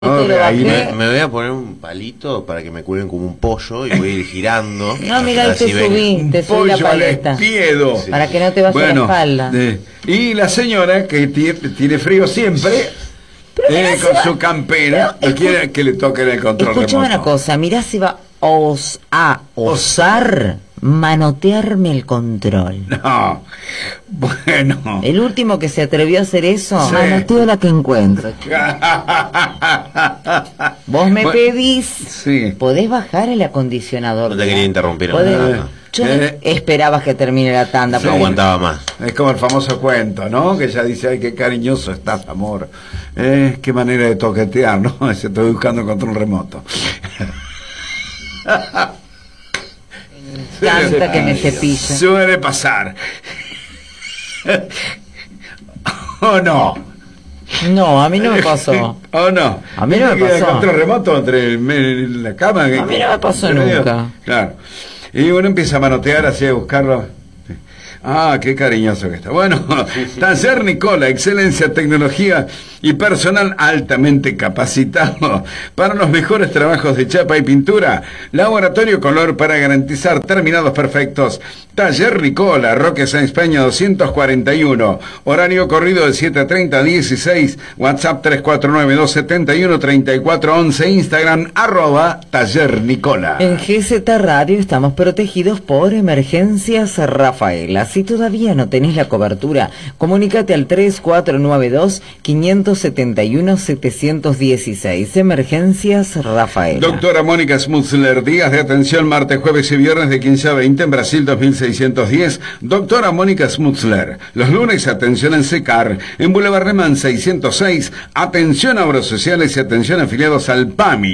No, lo ahí bajé. Me voy a poner un palito para que me cuelguen como un pollo y voy a ir girando. No, mira, ahí así te ven. subí la pollo al paleta. espiedo. Sí. Para que no te vaya la espalda. Y la señora que tiene frío siempre, con su campera, no quiere que le toquen el control Escuchame remoto. una cosa, mirá si va a osar manotearme el control. No, bueno. El último que se atrevió a hacer eso, Sí. manoteo la que encuentro. Vos me Bueno, pedís, sí. ¿podés bajar el acondicionador? No te quería interrumpir. ¿Podés? No. Yo esperaba que termine la tanda. No porque- aguantaba más. Es como el famoso cuento, ¿no? Que ella dice, ay, qué cariñoso estás, amor. Qué manera de toquetear, ¿no? Se estoy buscando control remoto. Canta que me cepilla. Suele pasar. ¿O no? No, a mí no me pasó. ¿O no? A mí no me ¿Viste que pasó. el control remoto entre la cama. A mí no me pasó entre medio? nunca. Claro. Y uno empieza a manotear así, a buscarlo. Ah, qué cariñoso que está. Bueno, Taller Nicola, excelencia, tecnología y personal altamente capacitado para los mejores trabajos de chapa y pintura. Laboratorio Color para garantizar terminados perfectos. Taller Nicola, Roque Sáenz Peña 241. Horario corrido de 7:30 a 16. WhatsApp 349-271-3411. Instagram @Taller Nicola. En GZ Radio estamos protegidos por Emergencias Rafaela. Si todavía no tenés la cobertura, comunícate al 3492-571-716. Emergencias Rafaela. Doctora Mónica Smutzler, días de atención martes, jueves y viernes de 15 a 20 en Brasil 2610. Doctora Mónica Smutzler, los lunes atención en Secar, en Boulevard Reman 606, atención a obras sociales y atención afiliados al PAMI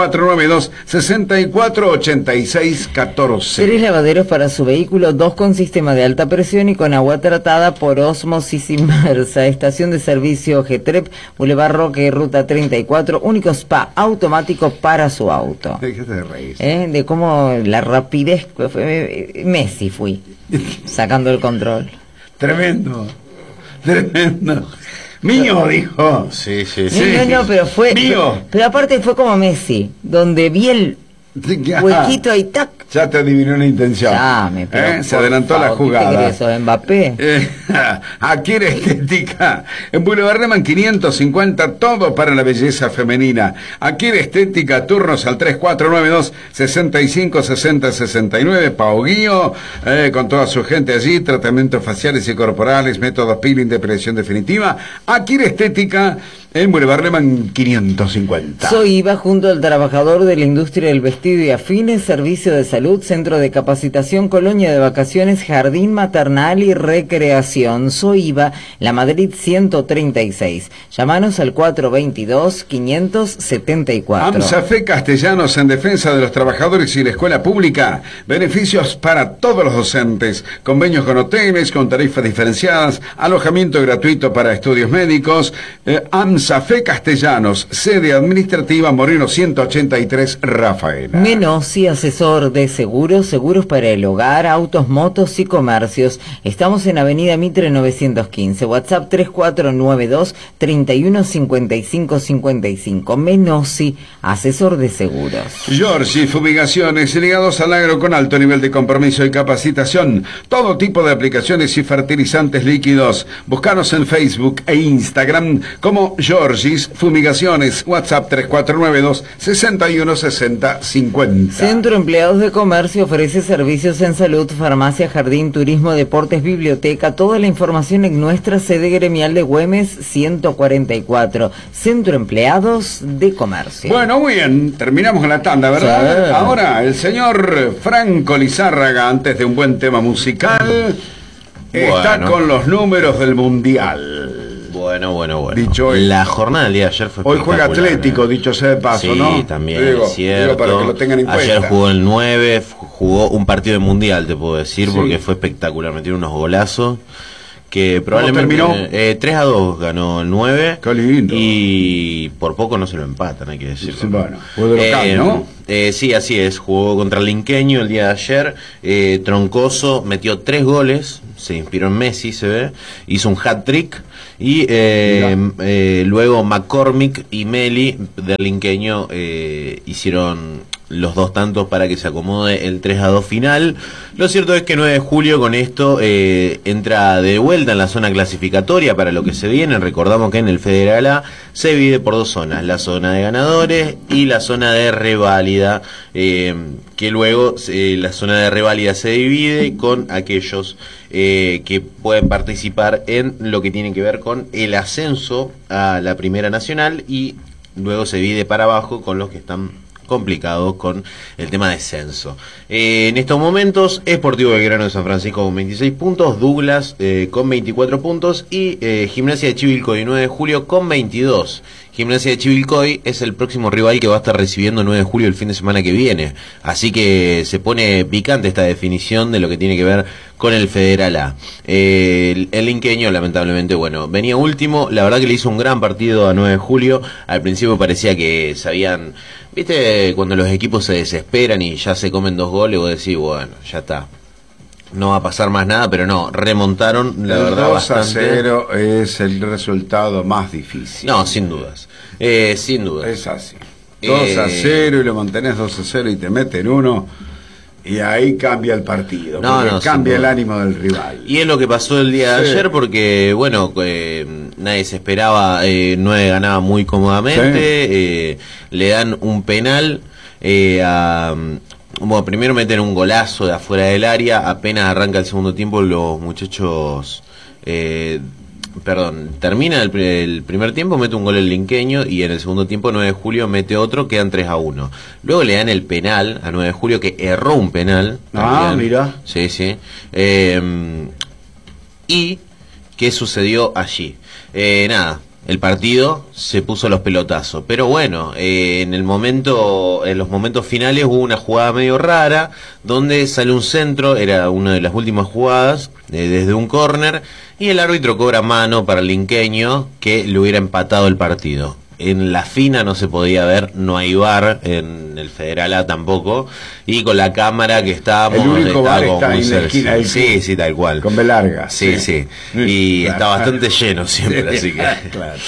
3492-648614. 3 lavaderos para su vehículo, 2 con sistema de alta presión y con agua tratada por ósmosis inversa. Estación de servicio Getrep, Boulevard Roque, Ruta 34, único spa automático para su auto. Déjate de reír. De cómo la rapidez que fue, Messi fui, sacando el control. Tremendo. Mío, dijo. Sí, sí, Sí. sí. No, pero fue... Mío. Pero aparte fue como Messi, donde vi el huequito ahí, tac. Ya te adivinó la intención. Dame, pero Se adelantó la jugada. ¿Qué te crees, sos Mbappé? Adquiere estética. En Boulevard Reman 550, todo para la belleza femenina. Adquiere estética, turnos al 3492-656069. Pau Guío, con toda su gente allí, tratamientos faciales y corporales, métodos peeling, depilación definitiva. Adquiere estética en Boulevard Reman 550. Soy IVA junto al trabajador de la industria del vestido y afines, servicio de salud, centro de capacitación, colonia de vacaciones, jardín maternal y recreación. Soy IVA, La Madrid 136. Llámanos al 422-574. AMSAFE Castellanos en defensa de los trabajadores y la escuela pública. Beneficios para todos los docentes. Convenios con hoteles, con tarifas diferenciadas, alojamiento gratuito para estudios médicos. AMSAFE Castellanos, sede administrativa Moreno 183, Rafaela. Menossi, asesor de seguros, seguros para el hogar, autos, motos y comercios. Estamos en Avenida Mitre 915, WhatsApp 3492-315555. Menossi, asesor de seguros. Giorgi Fumigaciones, ligados al agro con alto nivel de compromiso y capacitación. Todo tipo de aplicaciones y fertilizantes líquidos. Búscanos en Facebook e Instagram como Giorgis Fumigaciones. WhatsApp 3492-616050. Centro Empleados de Comercio ofrece servicios en salud, farmacia, jardín, turismo, deportes, biblioteca. Toda la información en nuestra sede gremial de Güemes 144. Centro Empleados de Comercio. Bueno, muy bien, terminamos con la tanda, ¿verdad? Sí. Ahora, el señor Franco Lizárraga, antes de un buen tema musical, está Bueno. con los números del Mundial. Bueno. Dicho hoy. La jornada del día de ayer fue Hoy juega espectacular, Atlético, dicho sea de paso, sí, ¿no? también, Digo, es cierto. para que lo tengan en Ayer cuenta. jugó el 9, jugó un partido de mundial, te puedo decir, Sí. porque fue espectacular. Metieron unos golazos que probablemente... terminó? 3-2 ganó el 9. Qué lindo. Y por poco no se lo empatan, hay que decirlo. Sí, bueno, fue de local, ¿no? Sí, así es. Jugó contra el Linqueño el día de ayer. Troncoso metió 3 goles. se inspiró en Messi, se ve, hizo un hat-trick, y luego McCormick y Meli del linqueño hicieron los dos tantos para que se acomode el 3-2 final. Lo cierto es que 9 de julio con esto entra de vuelta en la zona clasificatoria para lo que se viene. Recordamos que en el Federal A se divide por dos zonas, la zona de ganadores y la zona de reválida, que luego la zona de reválida se divide con aquellos que pueden participar en lo que tiene que ver con el ascenso a la Primera Nacional, y luego se divide para abajo con los que están complicados con el tema de censo. En estos momentos, Sportivo Belgrano de San Francisco con 26 puntos, Douglas con 24 puntos y Gimnasia de Chivilcoy 9 de julio con 22. Gimnasia de Chivilcoy es el próximo rival que va a estar recibiendo 9 de julio el fin de semana que viene. Así que se pone picante esta definición de lo que tiene que ver con el Federal A. El linqueño, lamentablemente, bueno, venía último. La verdad que le hizo un gran partido a 9 de julio. Al principio parecía que sabían... ¿Viste? Cuando los equipos se desesperan y ya se comen 2 goles, vos decís, bueno, ya está. No va a pasar más nada, pero no, remontaron, la verdad, 2-0 es el resultado más difícil. No, sin dudas. Sin dudas. Es así. 2-0 y lo mantenés 2-0 y te meten uno, y ahí cambia el partido. Cambia el ánimo del rival. Y es lo que pasó el día de ayer, porque, bueno, nadie se esperaba, 9 ganaba muy cómodamente, le dan un penal bueno, primero meten un golazo de afuera del área, apenas arranca el segundo tiempo los muchachos, termina el primer tiempo, mete un gol el linqueño, y en el segundo tiempo 9 de julio mete otro, quedan 3-1. Luego le dan el penal a 9 de julio, que erró un penal. Mira. Sí. ¿Y qué sucedió allí? Nada. El partido se puso los pelotazos, pero bueno, en los momentos finales hubo una jugada medio rara, donde sale un centro, era una de las últimas jugadas, desde un córner, y el árbitro cobra mano para el linqueño, que le hubiera empatado el partido. En la fina no se podía ver, no hay VAR, en el Federal A tampoco, y con la cámara que estábamos... El único VAR está en la esquina del club. Sí, tal cual. Con B larga. Sí. Y claro. Está bastante lleno siempre, así que... Claro.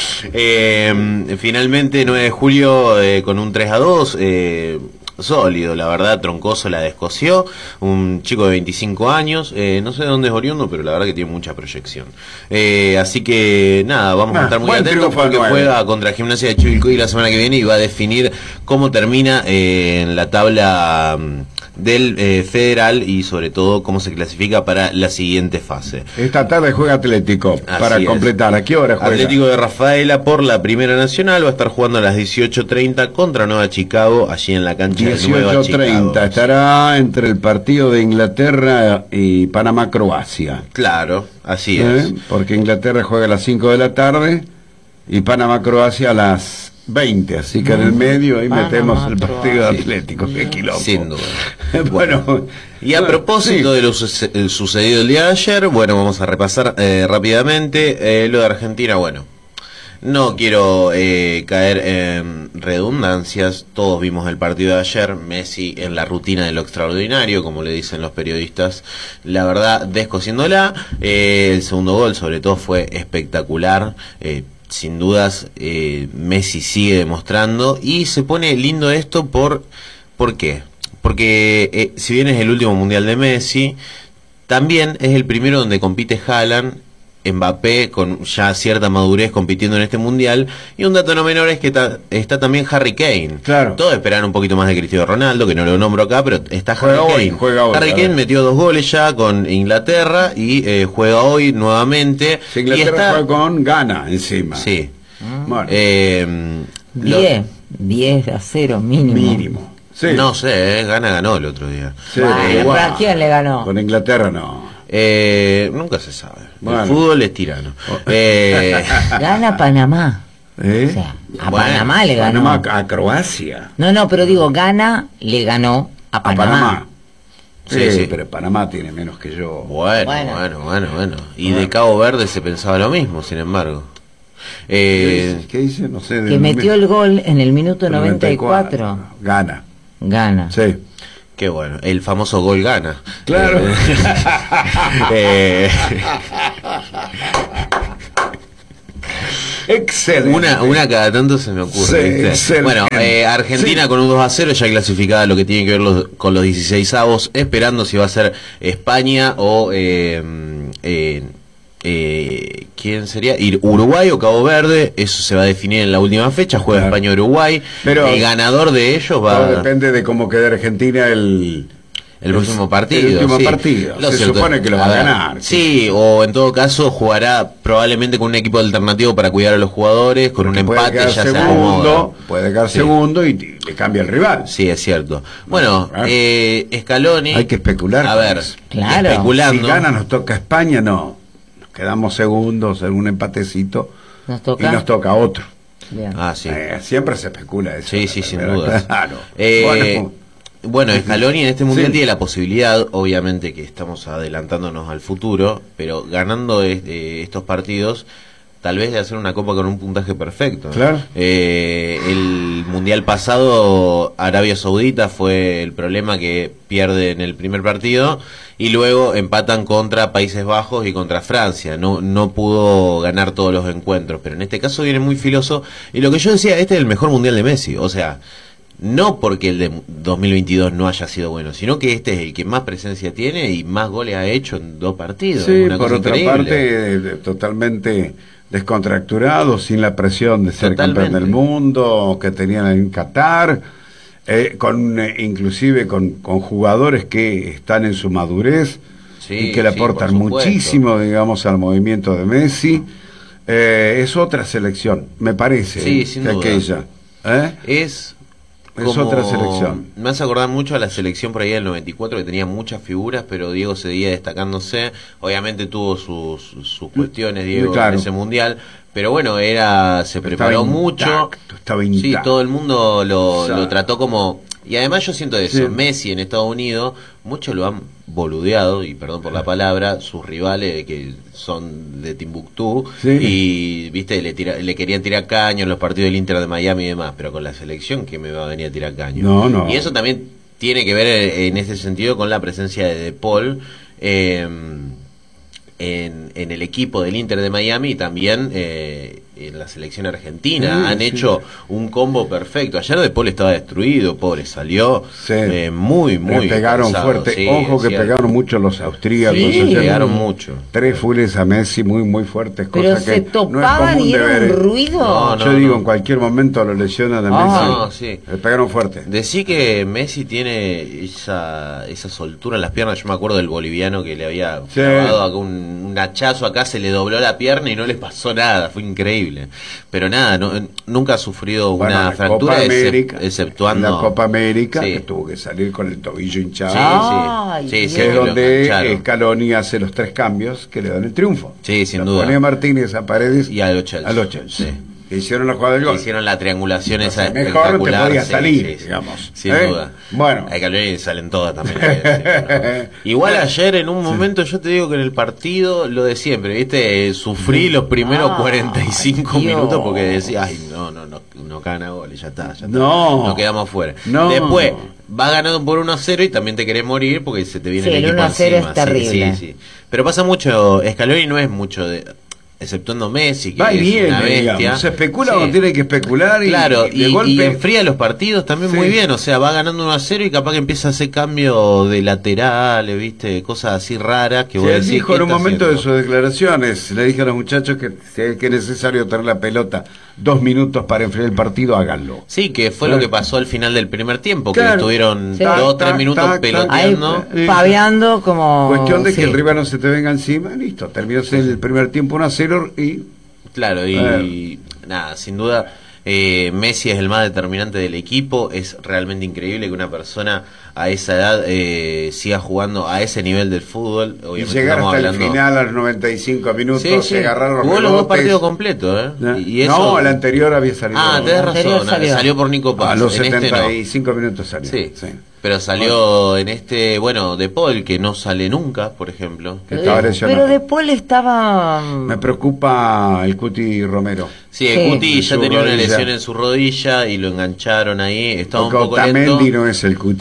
Finalmente 9 de julio con un 3-2... sólido, la verdad. Troncoso la descoció, un chico de 25 años, no sé de dónde es oriundo, pero la verdad que tiene mucha proyección, así que nada, vamos a estar muy atentos, porque juega contra Gimnasia de Chivilcoy la semana que viene y va a definir cómo termina en la tabla del Federal, y sobre todo cómo se clasifica para la siguiente fase. Esta tarde juega Atlético, para completar. ¿A qué hora juega? Atlético de Rafaela por la Primera Nacional va a estar jugando a las 18:30 contra Nueva Chicago, allí en la cancha de Nueva Chicago. 18:30, estará entre el partido de Inglaterra y Panamá-Croacia. Claro, así es. Porque Inglaterra juega a las 5 de la tarde y Panamá-Croacia a las 20, así que en el medio ahí metemos el partido de Atlético. Qué quilombo. Sin duda. Bueno, y a propósito de lo sucedido el día de ayer, bueno, vamos a repasar rápidamente lo de Argentina. Bueno, no quiero caer en redundancias, todos vimos el partido de ayer, Messi en la rutina de lo extraordinario, como le dicen los periodistas, la verdad, descosiéndola. El segundo gol sobre todo fue espectacular, sin dudas. Messi sigue demostrando, y se pone lindo esto ¿por qué? Porque si bien es el último mundial de Messi, también es el primero donde compite Haaland, Mbappé con ya cierta madurez compitiendo en este mundial, y un dato no menor es que está también Harry Kane. Claro. Todos esperan un poquito más de Cristiano Ronaldo, que no lo nombro acá, pero está Harry Kane. Harry Kane metió 2 goles ya con Inglaterra y juega hoy nuevamente. Si Inglaterra juega con Ghana encima. Sí. Bueno. 10-0 mínimo. Sí. No sé, ganó el otro día. Sí, ¿a quién le ganó? Con Inglaterra no. Nunca se sabe. Bueno. El fútbol es tirano. Gana Panamá. O sea, a Panamá le ganó. Panamá a Croacia. No, pero digo, Ghana le ganó a Panamá. Sí, pero Panamá tiene menos que yo. Bueno. Y de Cabo Verde se pensaba lo mismo, sin embargo. ¿Qué dice? No sé. Que metió el gol en el minuto 94. Gana. Gana. Sí. Qué bueno, el famoso gol gana. Claro. Excelente. Una cada tanto se me ocurre. Sí, ¿viste? excelente. Bueno, Argentina con un 2-0 ya clasificada, lo que tiene que ver con los 16avos, esperando si va a ser España o ¿quién sería? Uruguay o Cabo Verde. Eso se va a definir en la última fecha. Juega Claro. España-Uruguay. Pero el ganador de ellos va. todo depende de cómo quede Argentina El próximo partido. El último sí. partido. Lo Se cierto, supone que lo va a ganar. Sí, o en todo caso jugará probablemente con un equipo alternativo para cuidar a los jugadores, con un empate ya se acomoda. Puede quedar Sí. segundo y le cambia el rival. Sí, es cierto. Bueno, Claro. Scaloni. Hay que especular A con ver, eso. Claro. especulando. Si gana nos toca España, no. Nos quedamos segundos en un empatecito Nos toca. y nos toca otro. Bien. Ah, sí. Siempre se especula eso. Sí, sí, sin Pero duda. Claro. Bueno, Scaloni en este mundial Sí. tiene la posibilidad, obviamente que estamos adelantándonos al futuro, pero ganando estos partidos, tal vez de hacer una copa con un puntaje perfecto. Claro. El mundial pasado, Arabia Saudita fue el problema, que pierde en el primer partido y luego empatan contra Países Bajos y contra Francia. No pudo ganar todos los encuentros, pero en este caso viene muy filoso. Y lo que yo decía, este es el mejor mundial de Messi, o sea, no porque el de 2022 no haya sido bueno, sino que este es el que más presencia tiene y más goles ha hecho en 2 partidos. Sí, Una por cosa otra increíble. parte, totalmente descontracturado, sin la presión de ser Totalmente. campeón del mundo que tenían en Qatar, inclusive con jugadores que están en su madurez Sí, y que le sí, aportan por supuesto. muchísimo, digamos, al movimiento de Messi. Es otra selección, me parece, Sí, sin que duda. aquella. ¿Eh? Es Es otra selección. Me hace acordar mucho a la selección por ahí del 94, que tenía muchas figuras, pero Diego seguía destacándose. Obviamente tuvo sus cuestiones, Diego, Claro. en ese mundial. Pero bueno, se Estaba preparó mucho. intacto, estaba Sí, intacto. todo el mundo O sea, lo trató como... Y además yo siento eso, Sí. Messi en Estados Unidos, muchos lo han boludeado, y perdón por la palabra, sus rivales que son de Timbuktu, Sí. y viste, le querían tirar caño en los partidos del Inter de Miami y demás, pero con la selección, ¿que me va a venir a tirar caño? No. Y eso también tiene que ver en ese sentido con la presencia de Paul en el equipo del Inter de Miami y también en la selección argentina. Sí, Han sí. hecho un combo perfecto. Ayer De Paul estaba destruido, pobre, salió Sí. Muy Le pegaron cansado, fuerte. sí, Ojo que cierto. pegaron mucho los austríacos. Sí. ayer. Pegaron mucho. 3 fules a Messi muy fuertes. Pero cosa se que no es topaban común y de era ver, un ¿eh? ruido. No, Yo digo, en cualquier momento lo lesionan a Messi. No, sí. Le pegaron fuerte. Decí que Messi tiene esa soltura en las piernas. Yo me acuerdo del boliviano que le había Sí. clavado acá un hachazo acá, se le dobló la pierna y no le pasó nada. Fue increíble. Pero nada, nunca ha sufrido Bueno, una la fractura, Copa América, exceptuando... la Copa América, Sí. que tuvo que salir con el tobillo hinchado. Ay, Sí, Dios. sí, Que es que lo donde engancharon. Scaloni hace los 3 cambios que le dan el triunfo. Sí, sin Lo duda. pone a Martínez, a Paredes Y a los Chelsea. a los Chelsea. Sí. Que hicieron la jugada del gol. Hicieron la triangulación esa Mejor te espectacular. podía sí, salir, sí, sí. digamos. Sin ¿Eh? duda. Bueno. Hay que hablar y salen todas también. pero- Igual ayer en un momento yo te digo que en el partido lo de siempre, ¿viste? Sufrí los primeros 45 Dios. minutos porque decía, ay, no gana goles, ya está. No. Nos quedamos fuera. No. Después va ganando por 1-0 y también te querés morir porque se te viene Sí, el el equipo 1-0 es encima. terrible. Sí. Pero pasa mucho, Scaloni no es mucho de... Exceptuando Messi, que Va y es viene, una bestia. digamos. Se especula Sí. cuando tiene que especular y, Claro, y de y golpe. enfría los partidos también Sí. muy bien, o sea, va ganando 1-0 y capaz que empieza a hacer cambio de laterales, viste, cosas así raras que Sí, vos él decís, dijo ¿qué en un está momento de haciendo? sus declaraciones, le dije a los muchachos que si es que es necesario tener la pelota 2 minutos para enfriar el partido, háganlo. Sí, que fue Claro. lo que pasó al final del primer tiempo, que Claro. estuvieron Sí. 2 o 3 Tac, minutos tac, tac. Ahí peloteando. paveando como... Cuestión de que sí. el rival no se te venga encima, listo, terminó el primer tiempo 1-0 y Claro, y nada, sin duda, Messi es el más determinante del equipo. Es realmente increíble que una persona a esa edad siga jugando a ese nivel del fútbol. y Obviamente llegar estamos hasta el hablando... final a los 95 minutos, Sí, sí. agarrar los Jugó los 2 rebotes. partidos completos, ¿eh? ¿No? Y eso... No, el anterior había salido. Ah, tenés anterior razón, salió. salió por Nico Paz. A los en este no. 75 minutos salió. Sí, pero salió en este, bueno, De Paul, que no sale nunca, por ejemplo. Que estaba lesionado. Pero De Paul estaba... Me preocupa el Cuti Romero. Sí, el Sí. Cuti ya Su tenía una rodilla. lesión en su rodilla y lo engancharon ahí, estaba un Porque poco lento. Otamendi no es el Cuti Romero. No,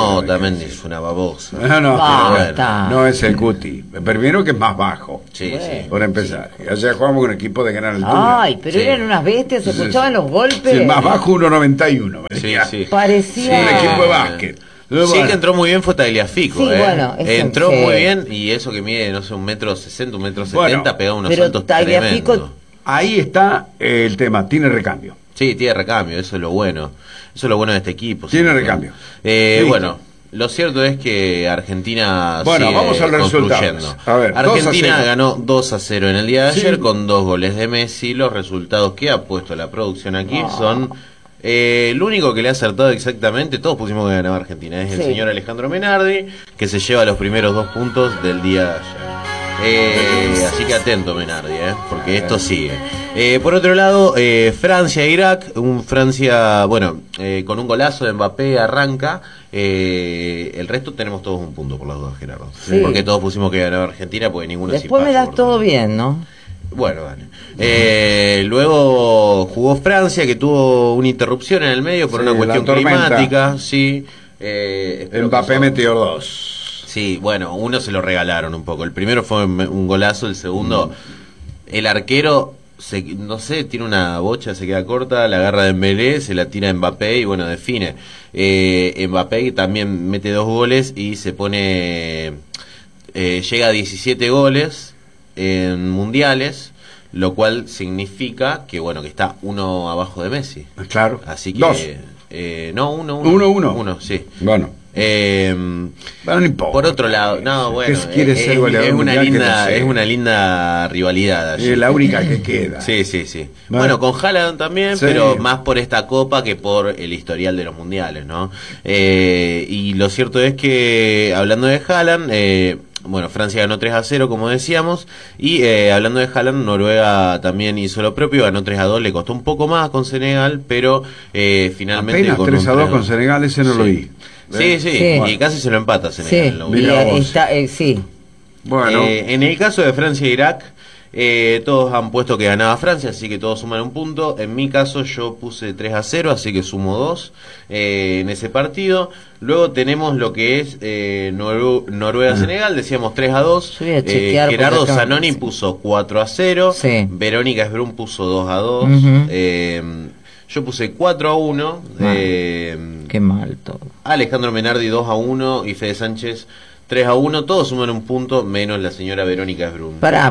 No, Otamendi también es una babosa. No, Basta. no es el Guti. Primero que es más bajo. Sí, sí. Por empezar. Y ayer jugamos con un equipo de gran altura. Ay, pero Sí. eran unas bestias, se escuchaban los golpes. Sí, el más bajo 1.91. me Sí, decía. sí. Parecía... Un equipo de básquet. Sí, que entró muy bien fue Tagliafico, Sí, bueno, eso entró sí. muy bien y eso que mide, no sé, 1,60 m, 1,70 m, Bueno, pegaba unos pero saltos Tagliafico- tremendos. Ahí está el tema. Tiene recambio. Sí, tiene recambio, eso es lo bueno. Eso es lo bueno de este equipo. Tiene sí. recambio. Listo. Bueno, lo cierto es que Argentina Bueno, sigue vamos al resultado. construyendo. A ver, 2-0. Argentina ganó 2-0 en el día de Sí. ayer con 2 goles de Messi. Los resultados que ha puesto la producción aquí son... el único que le ha acertado exactamente, todos pusimos que ganaba Argentina, es el Sí. señor Alejandro Menardi, que se lleva los primeros 2 puntos del día de ayer. Así que atento Menardi, porque esto sigue. Por otro lado, Francia e Irak, Francia, bueno, con un golazo de Mbappé arranca, el resto tenemos todos un punto por las dos, Gerardo. Sí. Porque todos pusimos que ganaba Argentina, porque ninguno es Después me simpático, das todo por bien, ¿no? bueno, vale. Luego jugó Francia, que tuvo una interrupción en el medio por Sí, una la cuestión tormenta. climática. Sí. Espero Mbappé que metió 2. Sí, bueno, uno se lo regalaron un poco. El primero fue un golazo, el segundo, el arquero, no sé, tiene una bocha, se queda corta, la agarra de Dembélé, se la tira a Mbappé y bueno, define. Mbappé también mete 2 goles y se pone, llega a 17 goles en mundiales, lo cual significa que bueno, que está uno abajo de Messi. Claro. Así que 2. no, uno. 1-1. Uno, sí. Bueno. Bueno, no importa. Por otro lado, no, bueno, ¿Qué quiere ser goleador es una mundial que linda, no sea? es una linda rivalidad allí. Es la única que queda. Sí, sí, sí. Bueno. Bueno, con Haaland también, Sí. pero más por esta copa que por el historial de los mundiales, ¿no? Y lo cierto es que, hablando de Haaland, bueno, Francia ganó 3-0, como decíamos, y hablando de Haaland, Noruega también hizo lo propio, ganó 3-2, le costó un poco más con Senegal, pero finalmente... Apenas con 3-2 con Senegal, ese no lo Sí. vi. Sí, sí, Sí. y casi se lo empata Senegal. Sí, en la y Mira vos. está, sí. Bueno, En el caso de Francia e Irak, todos han puesto que ganaba Francia, así que todos suman un punto. En mi caso yo puse 3-0, así que sumo 2 en ese partido. Luego tenemos lo que es Noruega-Senegal, decíamos 3-2. Yo voy a chequear Gerardo porque acá- Zanoni puso 4-0. Sí. Verónica Esbrun puso 2-2. Ujú. Yo puse 4-1. Qué mal todo. Alejandro Menardi 2-1 y Fede Sánchez 3-1. Todos suman un punto, menos la señora Verónica Esbrun. Pará.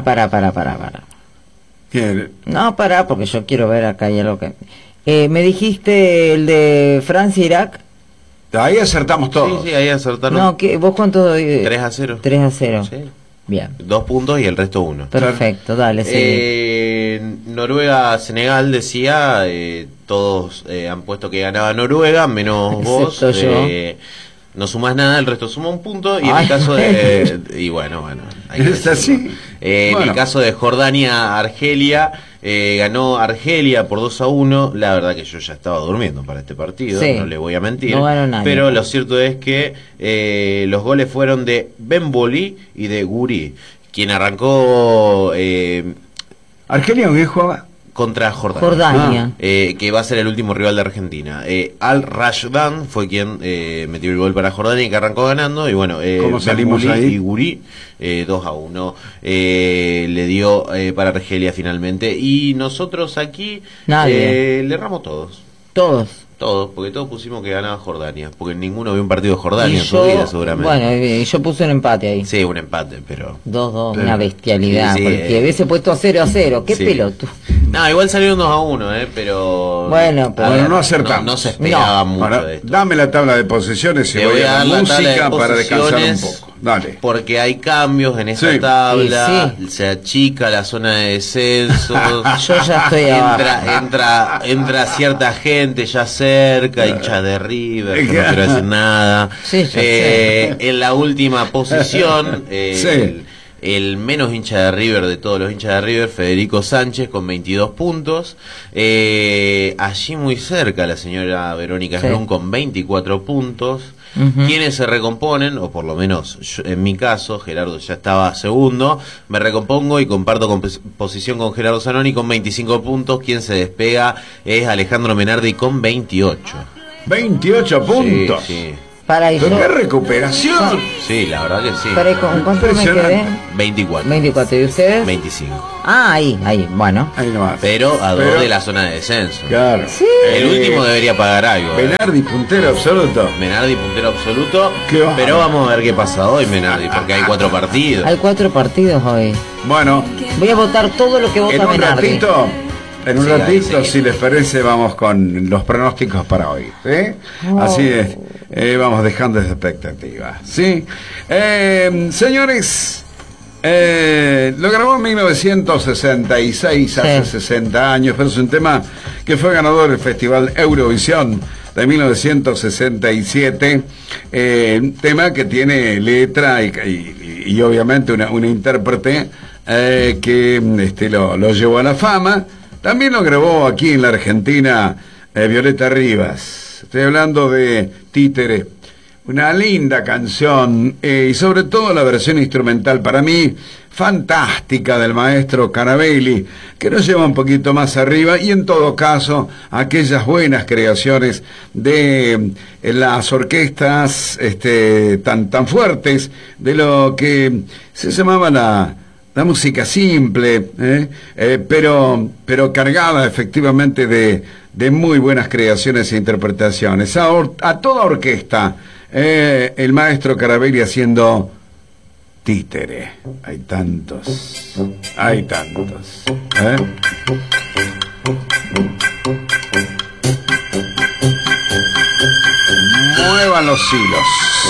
¿quién? No, pará, porque yo quiero ver acá ya lo que... me dijiste el de Francia-Irak. Ahí acertamos todos. Sí, sí, ahí acertaron. No, ¿vos cuánto? 3-0. 3-0. Sí. Bien. 2 puntos y el resto 1. Perfecto, dale, sí. Noruega-Senegal decía, todos han puesto que ganaba Noruega, menos vos. Excepto yo. No sumas nada, el resto suma un punto. Y en Ay. el caso de. Y bueno. Hay que ¿Es decirlo. así? En Bueno. el caso de Jordania-Argelia, ganó Argelia por 2-1. La verdad que yo ya estaba durmiendo para este partido, Sí. no le voy a mentir. No ganó nadie. Pero lo cierto es que los goles fueron de Benvolí y de Guri, quien arrancó ¿Argelia que jugaba? contra Jordania. Jordania. Que va a ser el último rival de Argentina. Al Rashdan fue quien metió el gol para Jordania y que arrancó ganando. Y bueno, ¿Cómo salimos Benvolí ahí? y Guri 2-1 le dio para Argelia finalmente. Y nosotros aquí Nadie. le erramos todos. Todos. Todos, porque todos pusimos que ganaba Jordania. Porque ninguno vio un partido de Jordania Y en su vida, seguramente. bueno, y yo puse un empate ahí. Sí, un empate, pero... 2-2, Sí. una bestialidad. Sí, sí, porque hubiese puesto 0-0. Qué sí. pelotudo. No, igual salieron 2-1, pero... Bueno, pero- A Bueno, no acertamos. No se esperaba mucho Ahora, de esto. dame la tabla de posiciones y Te voy a dar la la tabla de música para descansar un posiciones, poco. Dale. Porque hay cambios en esa Sí. tabla, Y sí. se achica la zona de descenso. Yo ya estoy abajo. entra cierta gente ya cerca, hinchas de River, yo no quiero decir nada. Sí, ya sé. En la última posición, Sí. el menos hincha de River de todos los hinchas de River, Federico Sánchez, con 22 puntos. Allí muy cerca la señora Verónica Sí. Esbrun con 24 puntos. Ujú. Quienes se recomponen, o por lo menos en mi caso, Gerardo ya estaba segundo, me recompongo y comparto posición con Gerardo Zanoni con 25 puntos. Quien se despega es Alejandro Menardi con 28. 28 puntos. Sí, sí. Para y ¿Pero yo- qué recuperación? Sí, la verdad que sí. Para, ¿con cuánto me quedé? Impresionante. 24. 24. ¿Y ustedes? 25. Ah, ahí, bueno. Ahí nomás. Pero a dos Pero- de la zona de descenso. Claro. Sí. El último debería pagar algo. Benardi, puntero absoluto. Menardi puntero absoluto. Qué va. Pero vamos a ver qué pasa hoy, Menardi, porque hay 4 partidos. Hay 4 partidos hoy. Bueno, Voy a votar todo lo que en vota un Menardi. ratito, Sí, ahí sí. si les parece, vamos con los pronósticos para hoy. ¿Sí? Oh. Así es. Vamos dejando esa expectativa. ¿Sí? Señores, lo grabó en 1966, hace Sí. 60 años, pero es un tema que fue ganador del Festival Eurovisión de 1967, un tema que tiene letra y obviamente una intérprete que lo llevó a la fama. También lo grabó aquí en la Argentina Violeta Rivas. Estoy hablando de Títere, una linda canción y sobre todo la versión instrumental para mí fantástica del maestro Carabelli, que nos lleva un poquito más arriba, y en todo caso aquellas buenas creaciones de las orquestas tan fuertes de lo que se llamaba la música simple, pero cargada efectivamente de muy buenas creaciones e interpretaciones. A toda orquesta, el maestro Carabelli haciendo Títere. Hay tantos. Muevan los hilos.